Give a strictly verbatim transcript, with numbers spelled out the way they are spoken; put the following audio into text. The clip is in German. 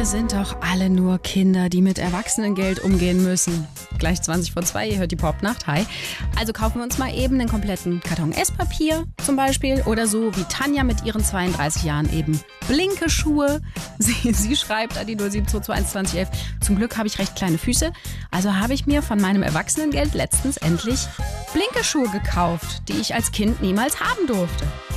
Wir sind doch alle nur Kinder, die mit Erwachsenengeld umgehen müssen. Gleich zwanzig vor zwei, ihr hört die Popnacht. Hi. Also kaufen wir uns mal eben einen kompletten Karton Esspapier zum Beispiel. Oder so wie Tanja mit ihren zweiunddreißig Jahren eben blinke Schuhe. Sie, sie schreibt an die null sieben zwei zwei eins zwei null elf. Zum Glück habe ich recht kleine Füße. Also habe ich mir von meinem Erwachsenengeld letztens endlich blinke Schuhe gekauft, die ich als Kind niemals haben durfte.